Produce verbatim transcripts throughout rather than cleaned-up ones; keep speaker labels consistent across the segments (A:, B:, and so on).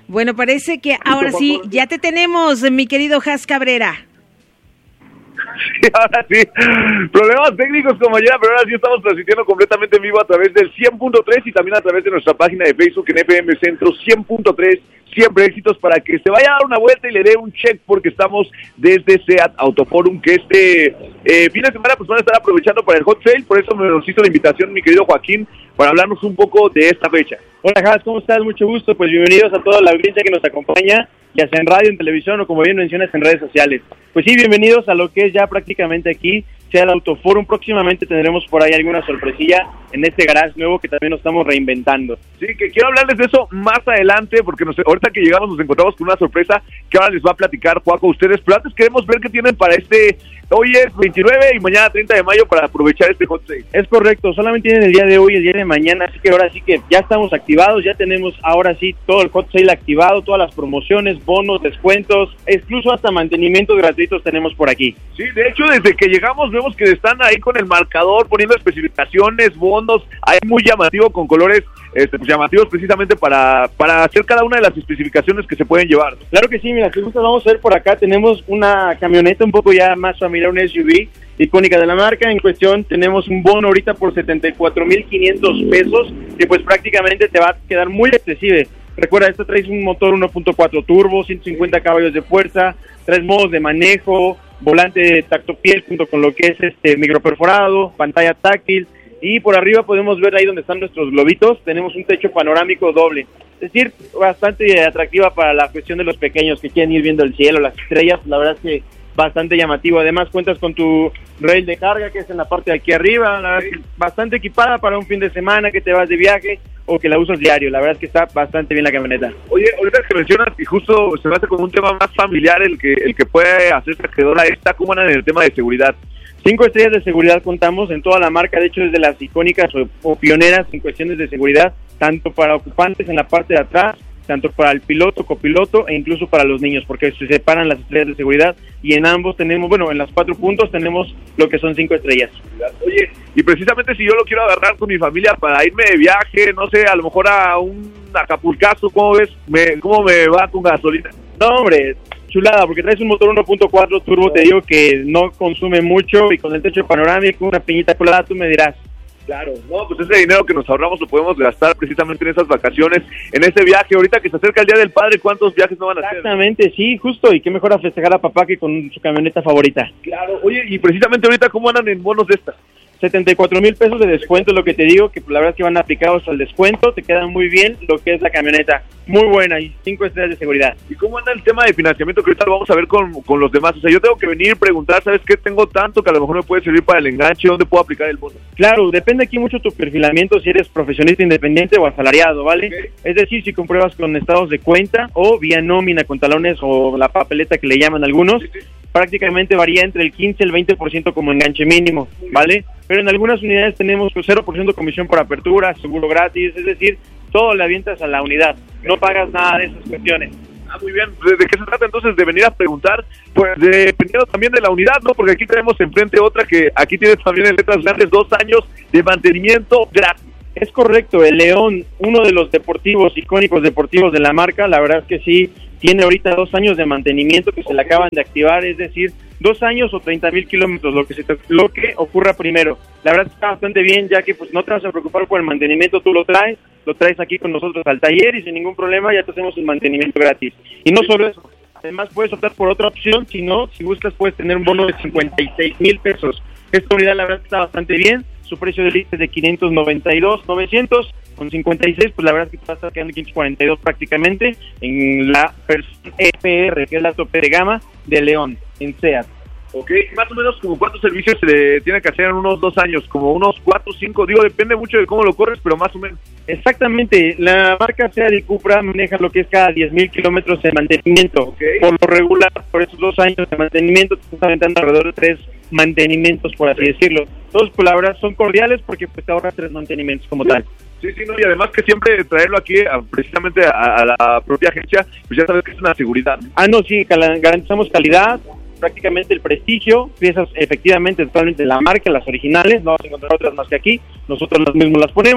A: Bueno, parece que ahora sí, ya te tenemos, mi querido Has Cabrera.
B: Sí, ahora sí, problemas técnicos como ayer, pero ahora sí estamos transmitiendo completamente en vivo a través del cien punto tres y también a través de nuestra página de Facebook en F M Centro cien punto tres. Siempre éxitos para que se vaya a dar una vuelta y le dé un check, porque estamos desde SEAT Autoforum, que este eh, fin de semana pues van a estar aprovechando para el hot sale. Por eso nos hizo la invitación mi querido Joaquín para hablarnos un poco de esta fecha.
C: Hola Has, ¿cómo estás? Mucho gusto, pues bienvenidos a toda la audiencia que nos acompaña, ya sea en radio, en televisión o como bien mencionas en redes sociales. Pues sí, bienvenidos a lo que es ya prácticamente aquí, sea el Autoforum. Próximamente tendremos por ahí alguna sorpresilla en este garage nuevo que también nos estamos reinventando.
B: Sí, que quiero hablarles de eso más adelante, porque nos, ahorita que llegamos nos encontramos con una sorpresa que ahora les va a platicar Juaco a ustedes, pero antes queremos ver qué tienen para este, hoy es veintinueve y mañana treinta de mayo para aprovechar este hot sale.
C: Es correcto, solamente tienen el día de hoy y el día de mañana, así que ahora sí que ya estamos activados, ya tenemos ahora sí todo el hot sale activado, todas las promociones, bonos, descuentos, incluso hasta mantenimientos gratuitos tenemos por aquí.
B: Sí, de hecho desde que llegamos vemos que están ahí con el marcador poniendo especificaciones, bonos, hay muy llamativo con colores este, pues llamativos precisamente para, para hacer cada una de las especificaciones que se pueden llevar.
C: Claro que sí, mira, si gustas vamos a ver por acá, tenemos una camioneta un poco ya más familiar, una S U V icónica de la marca. En cuestión tenemos un bono ahorita por setenta y cuatro mil quinientos pesos, que pues prácticamente te va a quedar muy accesible. Recuerda, esto traes un motor uno punto cuatro turbo, ciento cincuenta caballos de fuerza, tres modos de manejo, volante de tacto piel junto con lo que es este microperforado, pantalla táctil, y por arriba podemos ver ahí donde están nuestros globitos, tenemos un techo panorámico doble, es decir, bastante atractiva para la cuestión de los pequeños que quieren ir viendo el cielo, las estrellas. La verdad es que bastante llamativo. Además cuentas con tu rail de carga que es en la parte de aquí arriba, la verdad es que bastante equipada para un fin de semana que te vas de viaje o que la usas diario. La verdad es que está bastante bien la camioneta.
B: Oye, ahorita que mencionas y justo se me hace como un tema más familiar el que el que puede hacerse acreedor a esta, ¿cómo andan en el tema de seguridad?
C: Cinco estrellas de seguridad contamos en toda la marca, de hecho es de las icónicas o, o pioneras en cuestiones de seguridad, tanto para ocupantes en la parte de atrás, tanto para el piloto, copiloto e incluso para los niños, porque se separan las estrellas de seguridad y en ambos tenemos, bueno, en los cuatro puntos tenemos lo que son cinco estrellas.
B: Oye, y precisamente si yo lo quiero agarrar con mi familia para irme de viaje, no sé, a lo mejor a un Acapulcazo, ¿cómo ves? Me, ¿Cómo me va con gasolina?
C: No, hombre, chulada, porque traes un motor uno punto cuatro turbo, te digo que no consume mucho y con el techo panorámico, una piñita colada, tú me dirás.
B: Claro, no, pues ese dinero que nos ahorramos lo podemos gastar precisamente en esas vacaciones, en ese viaje. Ahorita que se acerca el Día del Padre, ¿cuántos viajes no van a hacer?
C: Exactamente, sí, justo, y qué mejor a festejar a papá que con su camioneta favorita.
B: Claro, oye, y precisamente ahorita, ¿cómo andan en bonos de estas?
C: setenta y cuatro mil pesos de descuento, lo que te digo, que la verdad es que van aplicados al descuento, te quedan muy bien lo que es la camioneta, muy buena y cinco estrellas de seguridad.
B: ¿Y cómo anda el tema de financiamiento que ahorita lo vamos a ver con, con los demás? O sea, yo tengo que venir y preguntar, ¿sabes qué? Tengo tanto que a lo mejor me puede servir para el enganche, ¿dónde puedo aplicar el bono?
C: Claro, depende aquí mucho tu perfilamiento, si eres profesionista independiente o asalariado, ¿vale? Okay. Es decir, si compruebas con estados de cuenta o vía nómina con talones o la papeleta que le llaman algunos, sí, sí. Prácticamente varía entre el quince y el veinte por ciento como enganche mínimo, ¿vale? Pero en algunas unidades tenemos cero por ciento comisión por apertura, seguro gratis, es decir, todo le avientas a la unidad, no pagas nada de esas cuestiones.
B: Ah, muy bien. ¿De qué se trata entonces? De venir a preguntar, pues dependiendo también de la unidad, ¿no? Porque aquí tenemos enfrente otra que aquí tiene también en letras grandes dos años de mantenimiento gratis.
C: Es correcto, el León, uno de los deportivos, icónicos deportivos de la marca, la verdad es que sí, tiene ahorita dos años de mantenimiento que se le acaban de activar, es decir, dos años o treinta mil kilómetros, lo que se te, lo que ocurra primero. La verdad está bastante bien, ya que pues no te vas a preocupar por el mantenimiento, tú lo traes, lo traes aquí con nosotros al taller y sin ningún problema ya te hacemos el mantenimiento gratis. Y no solo eso, además puedes optar por otra opción, si no, si buscas puedes tener un bono de cincuenta y seis mil pesos. Esta unidad la verdad está bastante bien, su precio de lista es de quinientos noventa y dos mil novecientos, con cincuenta y seis, pues la verdad es que te va a estar quedando quinientos cuarenta y dos prácticamente en la versión E P R, que es la tope de gama de León, en SEAT.
B: Ok, más o menos como cuántos servicios se le tiene que hacer en unos dos años, como unos cuatro, cinco, digo, depende mucho de cómo lo corres, pero más o menos.
C: Exactamente, la marca SEAT y Cupra maneja lo que es cada diez mil kilómetros de mantenimiento. Okay. Por lo regular, por esos dos años de mantenimiento, te estás aventando alrededor de tres mantenimientos, por así decirlo. Todos, pues la verdad, son cordiales porque pues te ahorras tres mantenimientos como tal.
B: Sí, sí, no, y además que siempre traerlo aquí a, precisamente a, a la propia agencia, pues ya sabes que es una seguridad.
C: Ah, no, sí, cal- garantizamos calidad, prácticamente el prestigio, piezas efectivamente totalmente de la marca, las originales, no vas a encontrar otras más que aquí, nosotros las mismos las ponemos,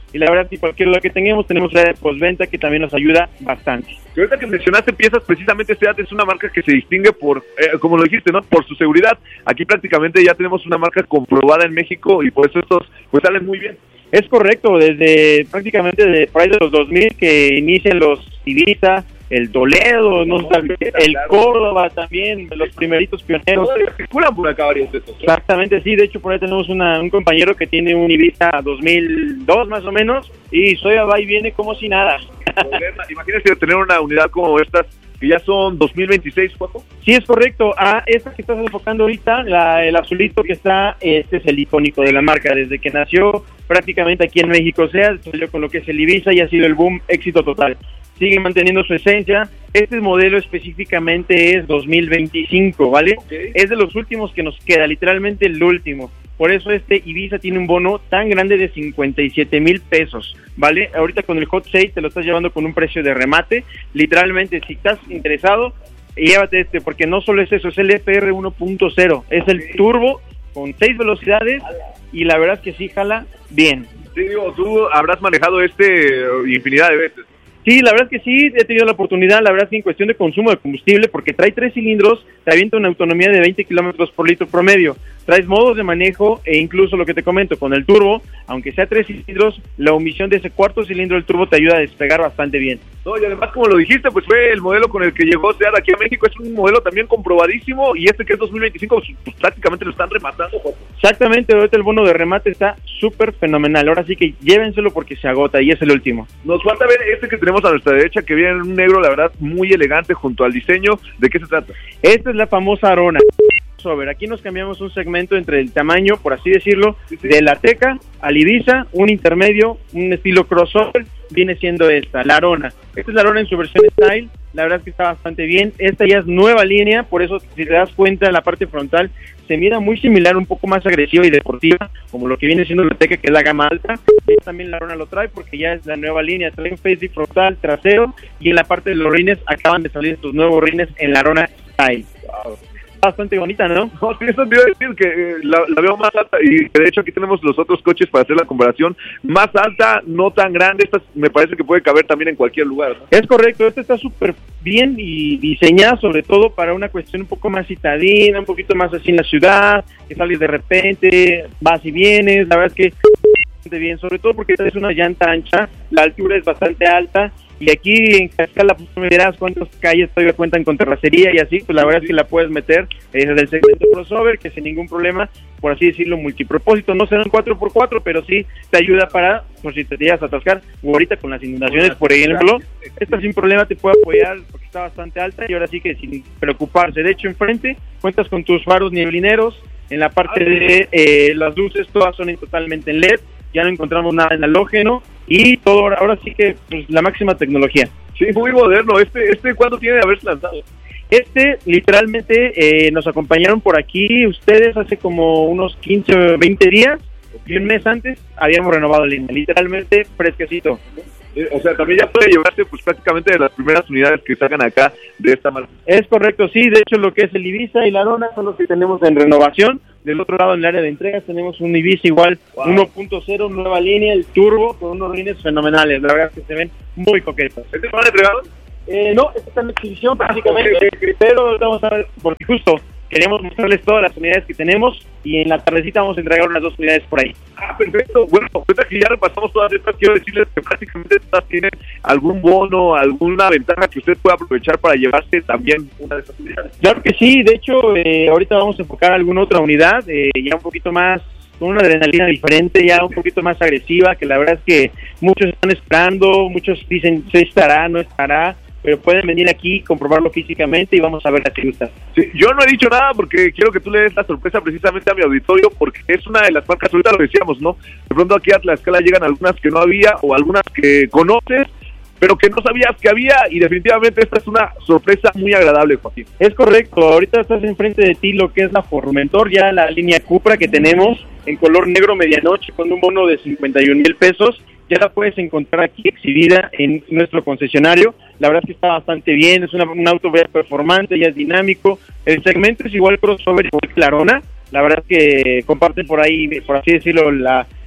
C: y la verdad que cualquier lo que tengamos, tenemos la postventa que también nos ayuda bastante.
B: Y ahorita que mencionaste piezas, precisamente SEAT es una marca que se distingue por, eh, como lo dijiste, ¿no? Por su seguridad. Aquí prácticamente ya tenemos una marca comprobada en México y por eso estos pues salen muy bien.
C: Es correcto, desde prácticamente de, por ahí de los dos mil que inician los Ibiza, el Toledo, no sé, el Córdoba también, de los primeritos pioneros.
B: Circulan por acá varios de estos.
C: Exactamente, sí, de hecho por ahí tenemos una, un compañero que tiene un Ibiza dos mil dos más o menos, y Soya va y viene como si nada.
B: Imagínese tener una unidad como estas, que ya son dos mil veintiséis, ¿cuánto?
C: Sí, es correcto. Ah, esta que estás enfocando ahorita, la, el azulito que está, este es el icónico de la marca, desde que nació prácticamente aquí en México, o sea, salió con lo que es el Ibiza y ha sido el boom, éxito total. Sigue manteniendo su esencia. Este modelo específicamente es dos mil veinticinco, ¿vale? Okay. Es de los últimos que nos queda, literalmente el último. Por eso este Ibiza tiene un bono tan grande de cincuenta y siete mil pesos, ¿vale? Ahorita con el Hot Sale te lo estás llevando con un precio de remate. Literalmente, si estás interesado, llévate este, porque no solo es eso, es el F R uno punto cero. Es el turbo con seis velocidades y la verdad es que sí jala bien.
B: Sí, digo, tú habrás manejado este infinidad de veces.
C: Sí, la verdad es que sí, he tenido la oportunidad, la verdad es que en cuestión de consumo de combustible, porque trae tres cilindros, te avienta una autonomía de veinte kilómetros por litro promedio, traes modos de manejo e incluso lo que te comento, con el turbo, aunque sea tres cilindros, la omisión de ese cuarto cilindro del turbo te ayuda a despegar bastante bien.
B: No, y además, como lo dijiste, pues fue el modelo con el que llegó SEAT aquí a México, es un modelo también comprobadísimo, y este que es dos mil veinticinco, pues prácticamente lo están rematando.
C: Exactamente, ahorita el bono de remate está súper fenomenal, ahora sí que llévenselo porque se agota y es el último.
B: Nos falta ver este que tenemos a nuestra derecha, que viene en un negro, la verdad, muy elegante junto al diseño. ¿De qué se trata?
C: Esta es la famosa Arona. Crossover. Aquí nos cambiamos un segmento entre el tamaño, por así decirlo, sí, sí. de la Teca al Ibiza, un intermedio, un estilo crossover, viene siendo esta, la Arona. Esta es la Arona en su versión Style, la verdad es que está bastante bien. Esta ya es nueva línea, por eso si te das cuenta en la parte frontal se mira muy similar, un poco más agresiva y deportiva, como lo que viene siendo la Teca, que es la gama alta. Y también la Arona lo trae porque ya es la nueva línea, trae un facelift frontal, trasero, y en la parte de los rines acaban de salir estos nuevos rines en la Arona Style. Wow. Bastante bonita, ¿no?
B: No, sí, eso te iba a decir que eh, la, la veo más alta y de hecho aquí tenemos los otros coches para hacer la comparación. Más alta, no tan grande, esta me parece que puede caber también en cualquier lugar, ¿no?
C: Es correcto, esta está súper bien y diseñada sobre todo para una cuestión un poco más citadina, un poquito más así en la ciudad, que sales de repente, vas y vienes, la verdad es que bastante bien, sobre todo porque es una llanta ancha, la altura es bastante alta. Y aquí en Cascala, pues me dirás cuántas calles todavía cuentan con terracería y así, pues la verdad es que la puedes meter eh, desde el segmento crossover, que sin ningún problema, por así decirlo, multipropósito. No serán cuatro por cuatro, pero sí te ayuda para, por si te llegas a atascar, o ahorita con las inundaciones, por ejemplo, esta sin problema te puede apoyar porque está bastante alta y ahora sí que sin preocuparse. De hecho, enfrente cuentas con tus faros nieblineros, en la parte de eh, las luces todas son totalmente en L E D, ya no encontramos nada en halógeno y todo ahora sí que pues, la máxima tecnología.
B: Sí, muy moderno. Este, este ¿cuándo tiene de haberse lanzado?
C: Este, literalmente, eh, nos acompañaron por aquí ustedes hace como unos quince o veinte días, y un mes antes habíamos renovado la línea, literalmente fresquecito.
B: O sea, también ya puede llevarse pues prácticamente de las primeras unidades que sacan acá de esta marca.
C: Es correcto, sí, de hecho lo que es el Ibiza y la Arona son los que tenemos en renovación. Del otro lado, en el área de entregas, tenemos un Ibiza igual, wow. uno punto cero, nueva línea, el turbo, con unos rines fenomenales, la verdad es que se ven muy coquetos.
B: ¿Este lo han entregado?
C: Eh, no, este está en exhibición prácticamente, okay, okay. Pero vamos a ver, porque justo queremos mostrarles todas las unidades que tenemos y en la tardecita vamos a entregar unas dos unidades por ahí.
B: Ah, perfecto. Bueno, ahorita que ya repasamos todas estas, quiero decirles que prácticamente todas tienen algún bono, alguna ventaja que usted pueda aprovechar para llevarse también una de estas unidades.
C: Claro que sí, de hecho, eh, ahorita vamos a enfocar alguna otra unidad, eh, ya un poquito más, con una adrenalina diferente, ya un poquito más agresiva, que la verdad es que muchos están esperando, muchos dicen, se estará, no estará, pero pueden venir aquí, comprobarlo físicamente y vamos a ver si gusta.
B: Sí, yo no he dicho nada porque quiero que tú le des la sorpresa precisamente a mi auditorio, porque es una de las marcas, ahorita lo decíamos, ¿no? De pronto aquí a Tlaxcala llegan algunas que no había o algunas que conoces, pero que no sabías que había, y definitivamente esta es una sorpresa muy agradable, Joaquín.
C: Es correcto, ahorita estás enfrente de ti lo que es la Formentor, ya la línea Cupra que tenemos en color negro medianoche con un bono de cincuenta y un mil pesos. Ya la puedes encontrar aquí exhibida en nuestro concesionario. La verdad es que está bastante bien, es una, un auto bien performante, ya es dinámico. El segmento es igual crossover igual que la Arona. La verdad es que comparten por ahí, por así decirlo, la,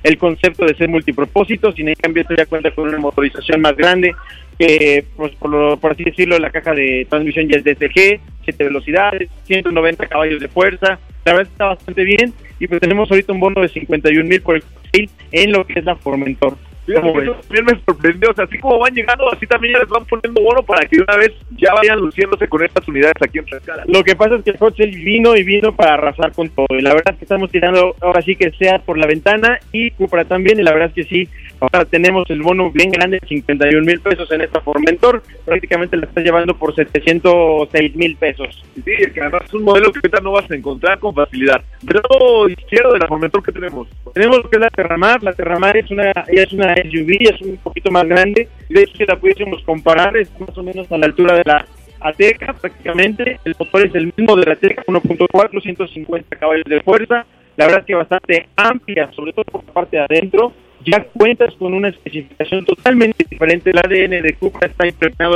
C: el concepto de ser multipropósito, sin en cambio esto ya cuenta con una motorización más grande, que pues, por, lo, por así decirlo, la caja de transmisión ya es D S G, siete velocidades, ciento noventa caballos de fuerza, la verdad está bastante bien, y pues tenemos ahorita un bono de cincuenta y un mil por el sale en lo que es la Formentor.
B: Fíjate que eso también me sorprendió, o sea, así como van llegando, así también ya les van poniendo bono para que una vez ya vayan luciéndose con estas unidades aquí en Tlaxcala.
C: Lo que pasa es que el Hot Sale vino y vino para arrasar con todo, y la verdad es que estamos tirando ahora sí que sea por la ventana, y Cupra también, y la verdad es que sí, ahora tenemos el bono bien grande, cincuenta y un mil pesos en esta Formentor, prácticamente la estás llevando por setecientos seis mil pesos.
B: Sí, es que además es un modelo que ahorita no vas a encontrar con facilidad. Del lado izquierdo de la Formentor, ¿qué tenemos?
C: Tenemos lo que es la Terramar, la Terramar es una, ella es una S U V, es un poquito más grande, de hecho si la pudiésemos comparar, es más o menos a la altura de la Ateca prácticamente, el motor es el mismo de la Ateca, uno punto cuatro, ciento cincuenta caballos de fuerza, la verdad es que bastante amplia, sobre todo por la parte de adentro, ya cuentas con una especificación totalmente diferente, el A D N de Cupra está impregnado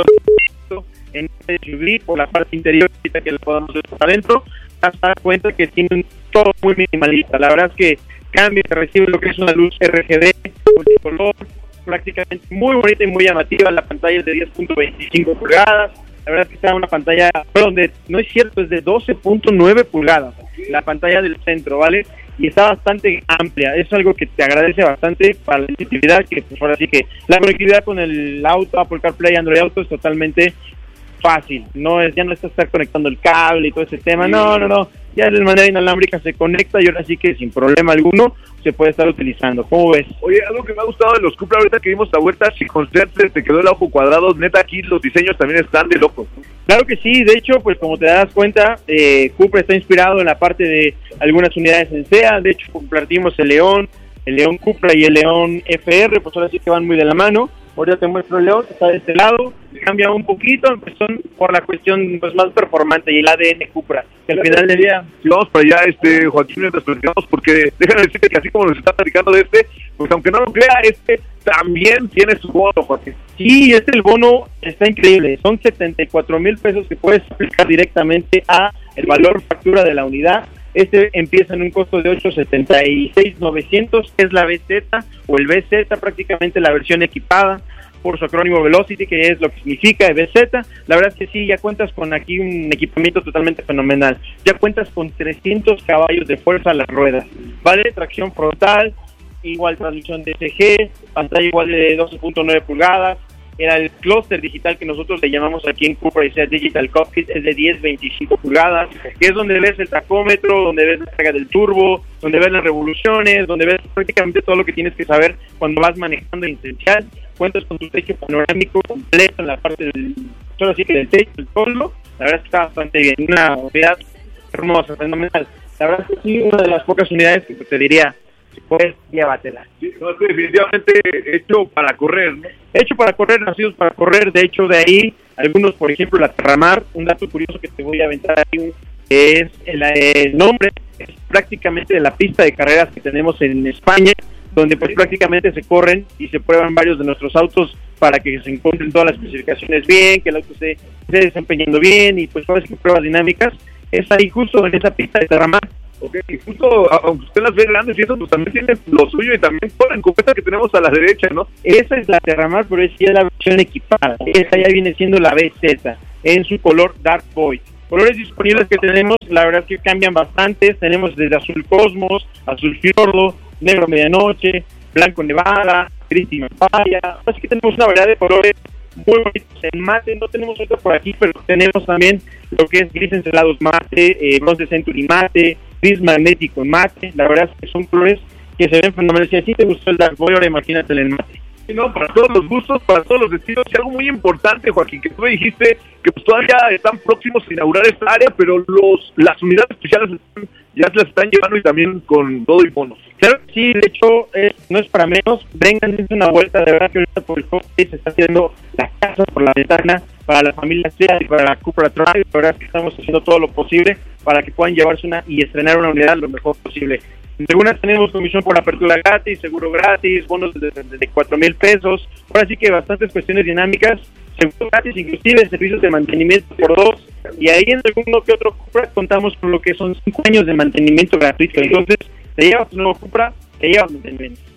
C: en S U V por la parte interior, ahorita que lo podamos ver por adentro, hasta cuenta que tiene un todo muy minimalista, la verdad es que cambia, recibe lo que es una luz R G B, multicolor, prácticamente muy bonita y muy llamativa, la pantalla es de diez punto veinticinco pulgadas, la verdad es que está en una pantalla, perdón, de, no es cierto, es de doce punto nueve pulgadas, la pantalla del centro, ¿vale? Y está bastante amplia, es algo que te agradece bastante para la conectividad, que pues ahora sí que la conectividad con el auto, Apple CarPlay, Android Auto es totalmente fácil, no es, ya no está estar conectando el cable y todo ese tema, no, no, no, ya de manera inalámbrica se conecta y ahora sí que sin problema alguno se puede estar utilizando. ¿Cómo ves?
B: Oye, algo que me ha gustado de los Cupra ahorita que dimos la vuelta, si con suerte te quedó el ojo cuadrado, neta aquí los diseños también están de locos.
C: Claro que sí, de hecho, pues como te das cuenta, eh, Cupra está inspirado en la parte de algunas unidades en SEA, de hecho compartimos el León, el León Cupra y el León F R, pues ahora sí que van muy de la mano. Ahorita te muestro el León, que está de este lado, cambia un poquito, pues son por la cuestión pues más performante y el A D N Cupra, que al final del día...
B: Si vamos para allá, este Joaquín, mientras platicamos, porque déjame decirte que así como nos está platicando de este, pues aunque no lo crea, este también tiene su bono, Joaquín.
C: Sí, este el bono está increíble, son setenta y cuatro mil pesos que puedes aplicar directamente a el valor factura de la unidad. Este empieza en un costo de ocho setenta y seis mil novecientos, es la B Z o el B Z, prácticamente la versión equipada por su acrónimo Velocity, que es lo que significa B Z. La verdad es que sí, ya cuentas con aquí un equipamiento totalmente fenomenal. Ya cuentas con trescientos caballos de fuerza a las ruedas, ¿vale? Tracción frontal, igual transmisión D S G, pantalla igual de doce punto nueve pulgadas. Era el clúster digital que nosotros le llamamos aquí en Cupra y sea Digital Cockpit, es de diez veinticinco pulgadas, que es donde ves el tacómetro, donde ves la carga del turbo, donde ves las revoluciones, donde ves prácticamente todo lo que tienes que saber cuando vas manejando en esencial. Cuentas con tu techo panorámico completo en la parte del, solo así que del techo, del toldo. La verdad es que está bastante bien, una unidad hermosa, fenomenal. La verdad es que sí, una de las pocas unidades que te diría, pues llévatela.
B: Sí, no, es definitivamente hecho para correr, ¿no?
C: Hecho para correr, nacidos para correr. De hecho, de ahí, algunos, por ejemplo, la Terramar, un dato curioso que te voy a aventar ahí, es el, el nombre, es prácticamente de la pista de carreras que tenemos en España, donde pues prácticamente se corren y se prueban varios de nuestros autos para que se encuentren todas las especificaciones bien, que el auto esté, esté desempeñando bien, y pues todas las pruebas dinámicas, es ahí justo en esa pista de Terramar.
B: Ok, y justo, aunque usted las ve grandes y eso, pues también tiene lo suyo y también toda la encopeta que tenemos a la derecha, ¿no?
C: Esa es la Terramar, pero esa ya es la versión equipada. Esa ya viene siendo la B Z, en su color Dark Void. Colores disponibles que tenemos, la verdad es que cambian bastantes. Tenemos desde azul cosmos, azul fiordo, negro medianoche, blanco nevada, gris y mapaya. Así que tenemos una variedad de colores muy bonitos en mate. No tenemos otro por aquí, pero tenemos también lo que es gris encelados mate, eh, bronce century mate, gris magnético en mate. La verdad es que son colores que se ven fenomenales. Si así te gustó el Dark Void, ahora imagínate el mate.
B: Sí, no, para todos los gustos, para todos los estilos. Y algo muy importante, Joaquín, que tú me dijiste que pues todavía están próximos a inaugurar esta área, pero los las unidades especiales están, ya se las están llevando y también con todo y bonos.
C: Claro que sí, de hecho, es, no es para menos. Vengan, dense una vuelta. De verdad que ahorita por el coche se está haciendo la casa por la ventana para la familia SEAT y para la Cupra Drive. La verdad que estamos haciendo todo lo posible para que puedan llevarse una y estrenar una unidad lo mejor posible. En algunas tenemos comisión por apertura gratis, seguro gratis, bonos de, de, de cuatro mil pesos. Ahora sí que bastantes cuestiones dinámicas, seguro gratis, inclusive servicios de mantenimiento por dos. Y ahí en alguno que otro Cupra contamos con lo que son cinco años de mantenimiento gratuito. Entonces, te llevas tu nuevo Cupra, te llevas mantenimiento.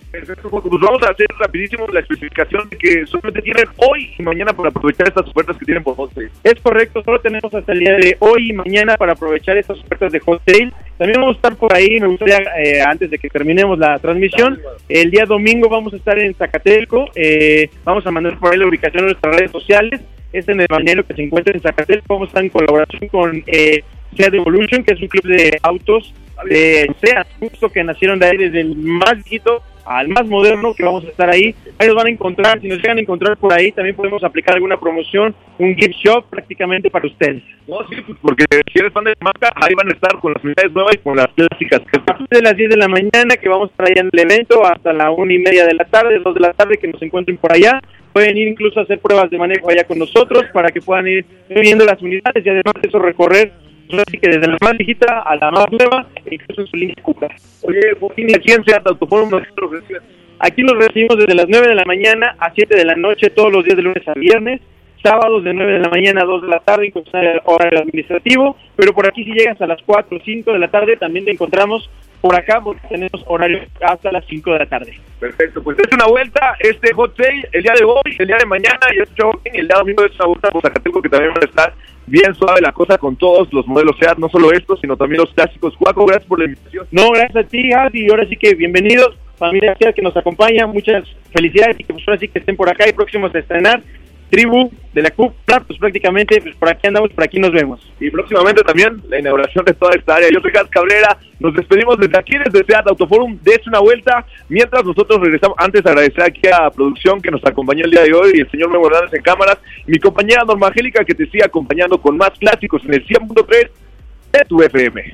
B: Perfecto, pues vamos a hacer rapidísimo la especificación de que solamente tienen hoy y mañana para aprovechar estas ofertas que tienen por Hot Sale.
C: Es correcto, solo tenemos hasta el día de hoy y mañana para aprovechar estas ofertas de Hot Sale. También vamos a estar por ahí, me gustaría, eh, antes de que terminemos la transmisión, el día domingo vamos a estar en Zacatelco, eh, vamos a mandar por ahí la ubicación en nuestras redes sociales, es en el balneario que se encuentra en Zacatelco, vamos a estar en colaboración con eh, Seat Evolution, que es un club de autos de Seat, justo que nacieron de ahí desde el más viejito al más moderno, que vamos a estar ahí. Ahí nos van a encontrar, si nos llegan a encontrar por ahí, también podemos aplicar alguna promoción, un gift shop prácticamente para ustedes.
B: No, sí, porque si eres fan de la marca, ahí van a estar con las unidades nuevas y con las clásicas.
C: A partir de las diez de la mañana, que vamos a estar allá en el evento, hasta la una y media de la tarde, dos de la tarde, que nos encuentren por allá. Pueden ir incluso a hacer pruebas de manejo allá con nosotros, para que puedan ir viendo las unidades y además de eso recorrer, así que desde la más viejita a la más nueva, e incluso en su línea Cupra.
B: Oye, Joaquín, ¿aquí en Seat Autoforum nos los reciben?
C: Aquí los recibimos desde las nueve de la mañana a siete de la noche, todos los días de lunes a viernes, sábados de nueve de la mañana a dos de la tarde, en el horario administrativo, pero por aquí si llegas a las cuatro o cinco de la tarde, también te encontramos por acá, porque tenemos horario hasta las cinco de la tarde.
B: Perfecto, pues es una vuelta, este Hot Sale, el día de hoy, el día de mañana, y este Joaquín, y el día domingo es una vuelta por Zacatelco, que también van a estar bien suave la cosa con todos los modelos Seat, no solo estos, sino también los clásicos. Juaco, gracias por la invitación.
C: No, gracias a ti, Javi, y ahora sí que bienvenidos, familia Seat que nos acompaña, muchas felicidades, y que pues ahora sí que estén por acá y próximos a estrenar Tribu de la Cupra, pues prácticamente pues por aquí andamos, por aquí nos vemos.
B: Y próximamente también la inauguración de toda esta área. Yo soy Gas Cabrera, nos despedimos desde aquí, desde Seat Autoforum, des una vuelta, mientras nosotros regresamos. Antes agradecer aquí a producción que nos acompañó el día de hoy, y el señor Memo Hernández en cámaras, y mi compañera Norma Angélica, que te sigue acompañando con más clásicos en el cien punto tres de tu F M.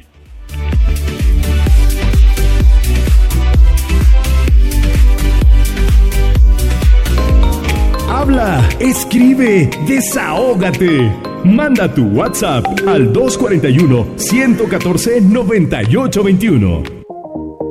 D: Habla, escribe, desahógate. Manda tu WhatsApp al dos cuatro uno, uno uno cuatro, nueve ocho dos uno.